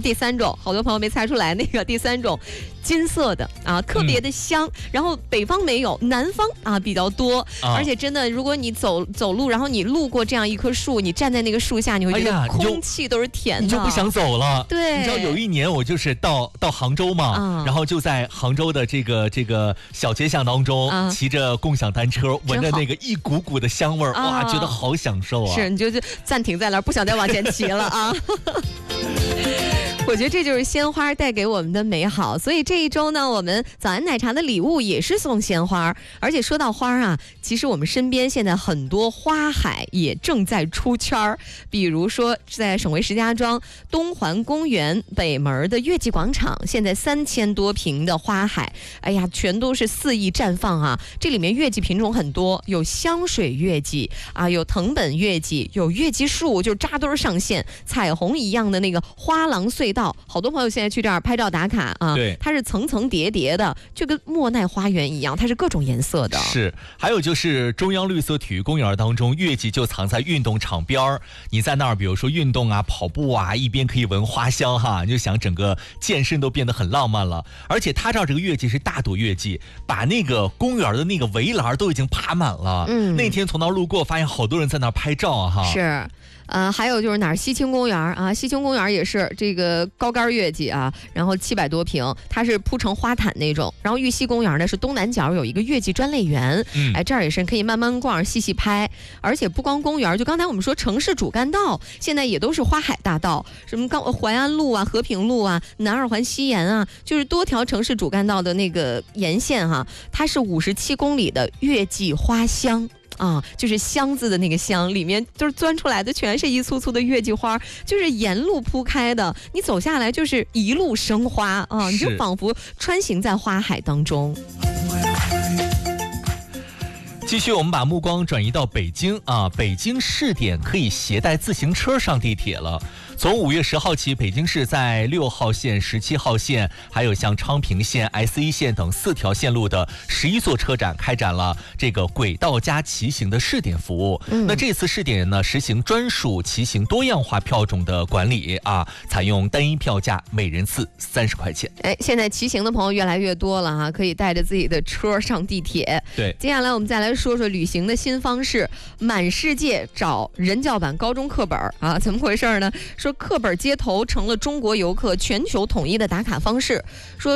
第3种，好多朋友没猜出来，那个第3种金色的啊，特别的香。然后北方没有，南方啊比较多。而且真的，如果你走路，然后你路过这样一棵树，你站在那个树下，你会觉得空气都是甜的， 你就不想走了。 对， 你知道有一年我就是到杭州嘛，然后就在杭州的这个小街巷当中，骑着共享单车，闻着那个一股股的香味儿，哇，觉得好享受啊！ 是，你就暂停在那儿，不想再往前骑了啊。我觉得这就是鲜花带给我们的美好，所以这一周呢，我们早安奶茶的礼物也是送鲜花。而且说到花啊，其实我们身边现在很多花海也正在出圈，比如说在省会石家庄东环公园北门的月季广场，现在3000多平的花海，哎呀，全都是肆意绽放啊！这里面月季品种很多，有香水月季啊，有藤本月季，有月季树，就扎堆上线，彩虹一样的那个花廊隧道。好多朋友现在去这儿拍照打卡啊， 对， 它是层层叠叠的，就跟莫奈花园一样，它是各种颜色的。 是，还有就是中央绿色体育公园当中，月季就藏在运动场边儿，你在那儿，比如说运动啊、跑步啊，一边可以闻花香哈，你就想整个健身都变得很浪漫了。而且它这儿这个月季是大朵月季，把那个公园的那个围栏都已经爬满了。那天从那儿路过，发现好多人在那儿拍照啊哈。 是。还有就是哪儿西青公园啊，西青公园也是这个高杆月季啊，然后700多平，它是铺成花毯那种。然后玉溪公园呢是东南角有一个月季专类园，哎，这儿也是可以慢慢逛、细细拍。而且不光公园，就刚才我们说城市主干道，现在也都是花海大道，什么淮安路啊、和平路啊、南二环西沿啊，就是多条城市主干道的那个沿线哈，它是57公里的月季花香。啊，就是箱子的那个箱，里面就是钻出来的全是一簇簇的月季花，就是沿路铺开的，你走下来就是一路生花啊，你就仿佛穿行在花海当中。 继续，我们把目光转移到北京啊，北京试点可以携带自行车上地铁了。从5月10号起，北京市在6号线、17号线，还有像昌平线、S1线等4条线路的11座车站开展了这个轨道加骑行的试点服务。那这次试点呢，实行专属骑行多样化票种的管理啊，采用单一票价，每人次30块钱。 哎，现在骑行的朋友越来越多了哈，可以带着自己的车上地铁。 对， 接下来我们再来说说旅行的新方式，满世界找人教版高中课本啊，怎么回事呢？说课本街头成了中国游客全球统一的打卡方式，说